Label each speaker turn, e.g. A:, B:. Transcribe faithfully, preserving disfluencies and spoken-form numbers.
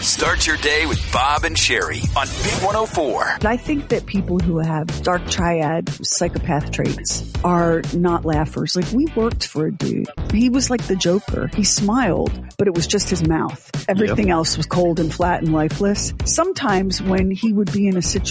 A: Start your day with Bob and Sherry on Big one oh four.
B: I think that people who have dark triad psychopath traits are not laughers. Like, we worked for a dude. He was like the Joker. He smiled, but it was just his mouth. Everything yep. else was cold and flat and lifeless. Sometimes when he would be in a situation